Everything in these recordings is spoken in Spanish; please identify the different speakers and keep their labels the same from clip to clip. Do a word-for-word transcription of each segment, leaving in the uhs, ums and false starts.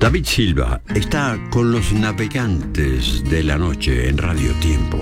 Speaker 1: David Silva está con los navegantes de la noche en Radio Tiempo.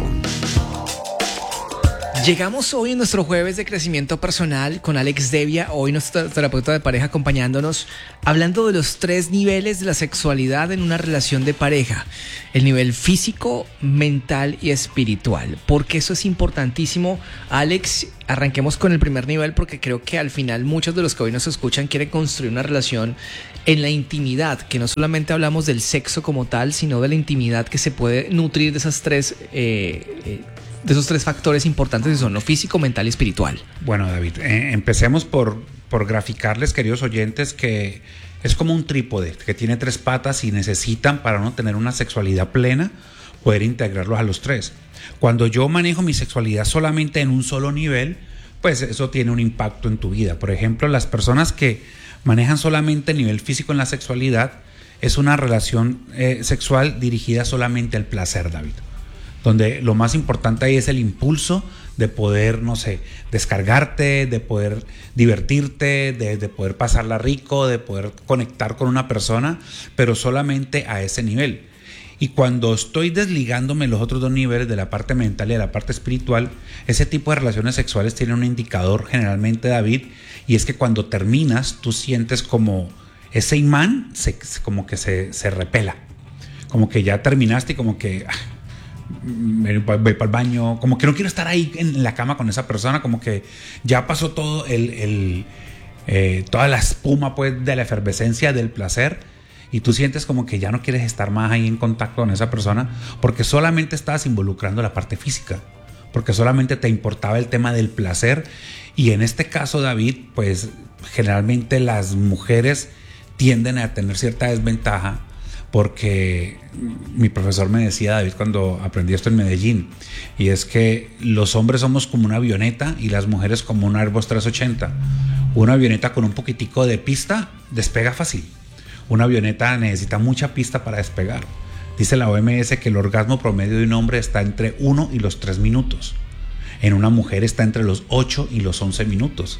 Speaker 2: Llegamos hoy en nuestro jueves de crecimiento personal con Alex Devia, hoy nuestro terapeuta de pareja acompañándonos, hablando de los tres niveles de la sexualidad en una relación de pareja: el nivel físico, mental y espiritual. Porque eso es importantísimo. Alex, arranquemos con el primer nivel, porque creo que al final muchos de los que hoy nos escuchan quieren construir una relación en la intimidad, que no solamente hablamos del sexo como tal, sino de la intimidad que se puede nutrir de esas tres eh, eh, de esos tres factores importantes que son lo físico, mental y espiritual.
Speaker 3: Bueno, David, eh, empecemos por, por graficarles, queridos oyentes, que es como un trípode que tiene tres patas y necesitan, para no tener una sexualidad plena, poder integrarlos a los tres. Cuando yo manejo mi sexualidad solamente en un solo nivel, pues eso tiene un impacto en tu vida. Por ejemplo, las personas que manejan solamente el nivel físico en la sexualidad, es una relación eh, sexual dirigida solamente al placer, David, donde lo más importante ahí es el impulso de poder, no sé, descargarte, de poder divertirte, de, de poder pasarla rico, de poder conectar con una persona, pero solamente a ese nivel. Y cuando estoy desligándome los otros dos niveles, de la parte mental y de la parte espiritual, ese tipo de relaciones sexuales tienen un indicador generalmente, David, y es que cuando terminas tú sientes como ese imán se, como que se, se repela, como que ya terminaste y como que ah, voy para el baño, como que no quiero estar ahí en la cama con esa persona, como que ya pasó todo el, el eh, toda la espuma, pues, de la efervescencia del placer, y tú sientes como que ya no quieres estar más ahí en contacto con esa persona, porque solamente estabas involucrando la parte física, porque solamente te importaba el tema del placer. Y en este caso, David, pues generalmente las mujeres tienden a tener cierta desventaja, porque mi profesor me decía, David, cuando aprendí esto en Medellín, y es que los hombres somos como una avioneta y las mujeres como un Airbus trescientos ochenta. Una avioneta con un poquitico de pista despega fácil. Una avioneta necesita mucha pista para despegar. Dice la O M S que el orgasmo promedio de un hombre está entre uno y los tres minutos. En una mujer está entre los ocho y los once minutos.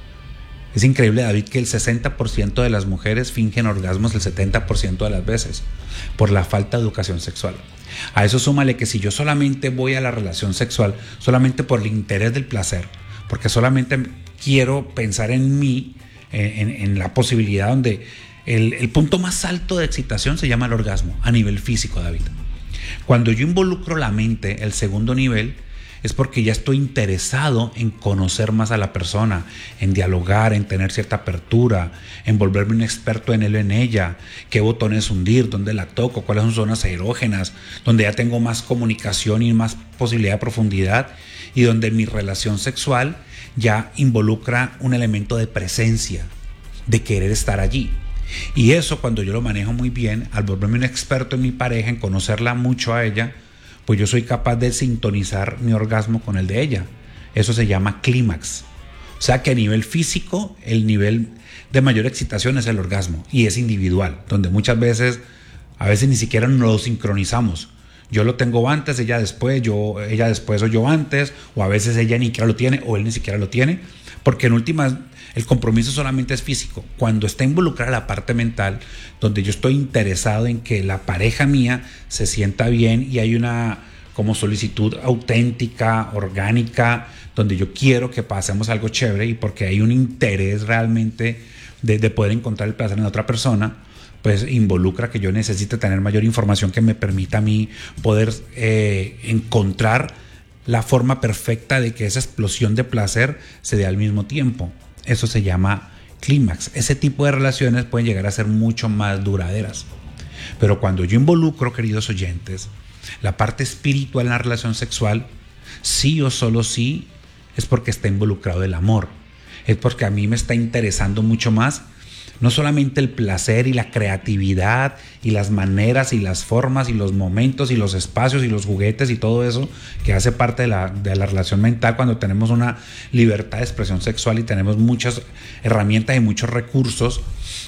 Speaker 3: Es increíble, David, que el sesenta por ciento de las mujeres fingen orgasmos el setenta por ciento de las veces por la falta de educación sexual. A eso súmale que si yo solamente voy a la relación sexual solamente por el interés del placer, porque solamente quiero pensar en mí, en, en la posibilidad donde el, el punto más alto de excitación se llama el orgasmo a nivel físico, David. Cuando yo involucro la mente, el segundo nivel, es porque ya estoy interesado en conocer más a la persona, en dialogar, en tener cierta apertura, en volverme un experto en él o en ella, qué botones hundir, dónde la toco, cuáles son zonas erógenas, donde ya tengo más comunicación y más posibilidad de profundidad, y donde mi relación sexual ya involucra un elemento de presencia, de querer estar allí. Y eso, cuando yo lo manejo muy bien, al volverme un experto en mi pareja, en conocerla mucho a ella, pues yo soy capaz de sintonizar mi orgasmo con el de ella. Eso se llama clímax. O sea que a nivel físico, el nivel de mayor excitación es el orgasmo, y es individual, donde muchas veces, a veces ni siquiera nos lo sincronizamos. Yo lo tengo antes, ella después, yo, ella después o yo antes, o a veces ella ni siquiera lo tiene o él ni siquiera lo tiene, porque en últimas el compromiso solamente es físico. Cuando está involucrada la parte mental, donde yo estoy interesado en que la pareja mía se sienta bien y hay una como solicitud auténtica, orgánica, donde yo quiero que pasemos algo chévere y porque hay un interés realmente de, de poder encontrar el placer en otra persona, pues involucra que yo necesite tener mayor información que me permita a mí poder eh, encontrar la forma perfecta de que esa explosión de placer se dé al mismo tiempo. Eso se llama clímax. Ese tipo de relaciones pueden llegar a ser mucho más duraderas. Pero cuando yo involucro, queridos oyentes, la parte espiritual en la relación sexual, sí o solo sí, es porque está involucrado el amor. Es porque a mí me está interesando mucho más, no solamente el placer y la creatividad y las maneras y las formas y los momentos y los espacios y los juguetes y todo eso que hace parte de la, de la relación mental cuando tenemos una libertad de expresión sexual y tenemos muchas herramientas y muchos recursos,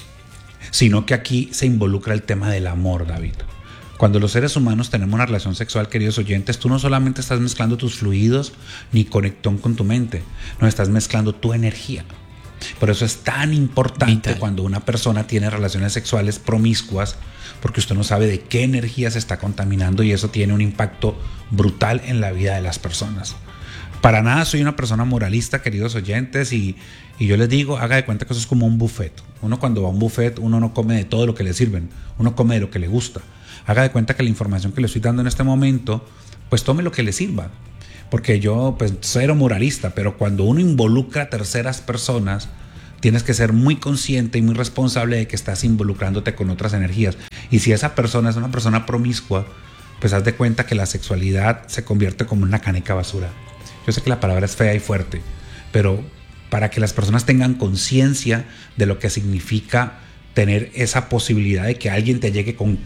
Speaker 3: sino que aquí se involucra el tema del amor, David. Cuando los seres humanos tenemos una relación sexual, queridos oyentes, tú no solamente estás mezclando tus fluidos ni conectón con tu mente, no, estás mezclando tu energía. Por eso es tan importante
Speaker 2: Vital.
Speaker 3: cuando una persona tiene relaciones sexuales promiscuas, porque usted no sabe de qué energía se está contaminando y eso tiene un impacto brutal en la vida de las personas. Para nada soy una persona moralista, queridos oyentes, y, y yo les digo, haga de cuenta que eso es como un buffet. Uno cuando va a un buffet, uno no come de todo lo que le sirven, uno come de lo que le gusta. Haga de cuenta que la información que le estoy dando en este momento, pues tome lo que le sirva. Porque yo, pues, cero moralista, pero cuando uno involucra a terceras personas, tienes que ser muy consciente y muy responsable de que estás involucrándote con otras energías. Y si esa persona es una persona promiscua, pues haz de cuenta que la sexualidad se convierte como una caneca basura. Yo sé que la palabra es fea y fuerte, pero para que las personas tengan conciencia de lo que significa tener esa posibilidad de que alguien te llegue con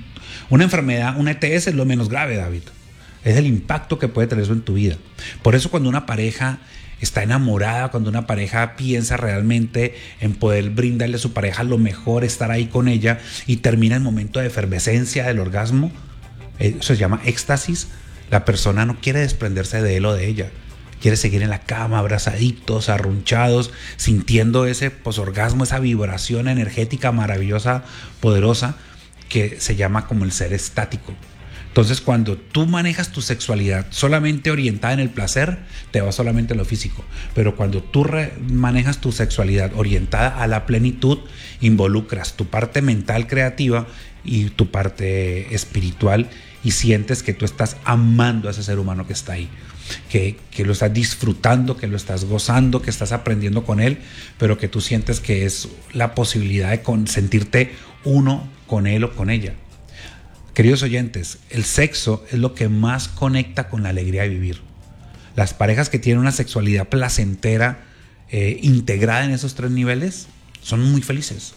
Speaker 3: una enfermedad, una E T S es lo menos grave, David. Es el impacto que puede tener eso en tu vida. Por eso cuando una pareja está enamorada, cuando una pareja piensa realmente en poder brindarle a su pareja lo mejor, estar ahí con ella y termina el momento de efervescencia del orgasmo, eso se llama éxtasis, la persona no quiere desprenderse de él o de ella. Quiere seguir en la cama, abrazaditos, arrunchados, sintiendo ese posorgasmo, esa vibración energética maravillosa, poderosa, que se llama como el ser estático. Entonces, cuando tú manejas tu sexualidad solamente orientada en el placer, te va solamente a lo físico. Pero cuando tú re- manejas tu sexualidad orientada a la plenitud, involucras tu parte mental creativa y tu parte espiritual y sientes que tú estás amando a ese ser humano que está ahí. Que, que lo estás disfrutando, que lo estás gozando, que estás aprendiendo con él, pero que tú sientes que es la posibilidad de con, sentirte uno con él o con ella. Queridos oyentes, el sexo es lo que más conecta con la alegría de vivir. Las parejas que tienen una sexualidad placentera eh, integrada en esos tres niveles son muy felices.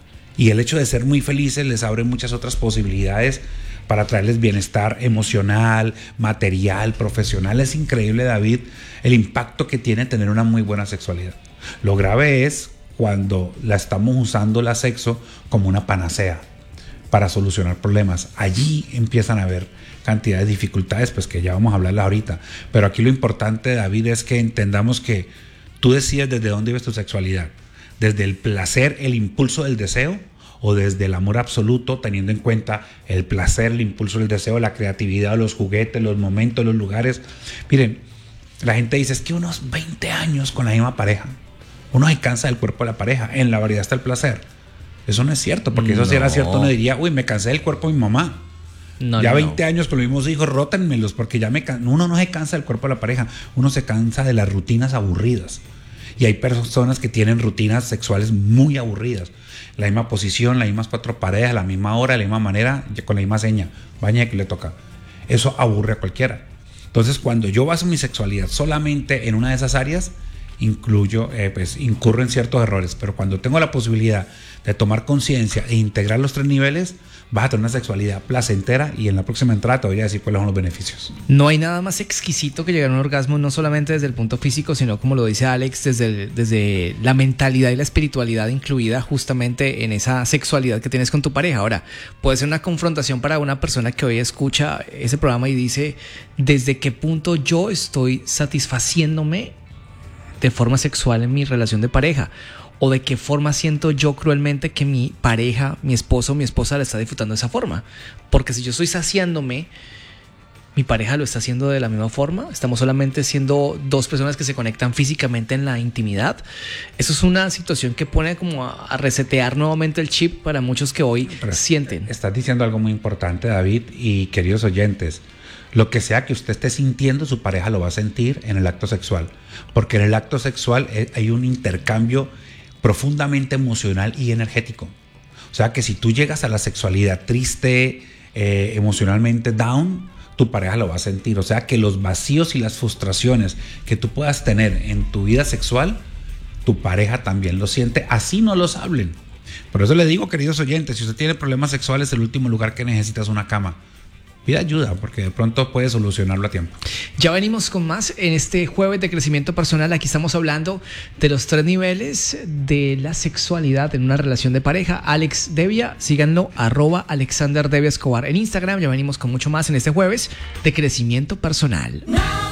Speaker 3: Y el hecho de ser muy felices les abre muchas otras posibilidades para traerles bienestar emocional, material, profesional. Es increíble, David, el impacto que tiene tener una muy buena sexualidad. Lo grave es cuando la estamos usando la sexo como una panacea para solucionar problemas. Allí empiezan a haber cantidad de dificultades, pues que ya vamos a hablarlas ahorita. Pero aquí lo importante, David, es que entendamos que tú decides desde dónde vives tu sexualidad. Desde el placer, el impulso del deseo, o desde el amor absoluto, teniendo en cuenta el placer, el impulso del deseo, la creatividad, los juguetes, los momentos, los lugares. Miren, la gente dice, es que unos veinte años con la misma pareja, uno se cansa del cuerpo de la pareja, en la variedad está el placer. Eso no es cierto, porque eso no. Si era cierto, uno diría, uy, me cansé del cuerpo de mi mamá. No, ya veinte no. años con los mismos hijos, rótenmelos, porque ya me can... uno no se cansa del cuerpo de la pareja, uno se cansa de las rutinas aburridas. Y hay personas que tienen rutinas sexuales muy aburridas. La misma posición, las mismas cuatro paredes, la misma hora, de la misma manera, con la misma seña. Baña que le toca. Eso aburre a cualquiera. Entonces, cuando yo baso mi sexualidad solamente en una de esas áreas, incluyo, eh, pues, incurro en ciertos errores. Pero cuando tengo la posibilidad de tomar conciencia e integrar los tres niveles, vas a tener una sexualidad placentera y en la próxima entrada te voy a decir cuáles son los beneficios.
Speaker 2: No hay nada más exquisito que llegar a un orgasmo, no solamente desde el punto físico, sino como lo dice Alex, desde, el, desde la mentalidad y la espiritualidad incluida justamente en esa sexualidad que tienes con tu pareja. Ahora, puede ser una confrontación para una persona que hoy escucha ese programa y dice, ¿desde qué punto yo estoy satisfaciéndome de forma sexual en mi relación de pareja? ¿O de qué forma siento yo cruelmente que mi pareja, mi esposo o mi esposa la está disfrutando de esa forma? Porque si yo estoy saciándome, ¿mi pareja lo está haciendo de la misma forma? ¿Estamos solamente siendo dos personas que se conectan físicamente en la intimidad? Eso es una situación que pone como a, a resetear nuevamente el chip para muchos que hoy Pero sienten.
Speaker 3: Estás diciendo algo muy importante, David, y queridos oyentes. Lo que sea que usted esté sintiendo, su pareja lo va a sentir en el acto sexual. Porque en el acto sexual hay un intercambio profundamente emocional y energético. O sea que si tú llegas a la sexualidad triste, eh, emocionalmente down, tu pareja lo va a sentir. O sea que los vacíos y las frustraciones que tú puedas tener en tu vida sexual, tu pareja también lo siente, así no los hablen. Por eso le digo, queridos oyentes, si usted tiene problemas sexuales, el último lugar que necesita es una cama. Pida ayuda, porque de pronto puede solucionarlo a tiempo.
Speaker 2: Ya venimos con más en este jueves de crecimiento personal. Aquí estamos hablando de los tres niveles de la sexualidad en una relación de pareja. Alex Devia, síganlo, arroba Alexander Devia Escobar en Instagram. Ya venimos con mucho más en este jueves de crecimiento personal.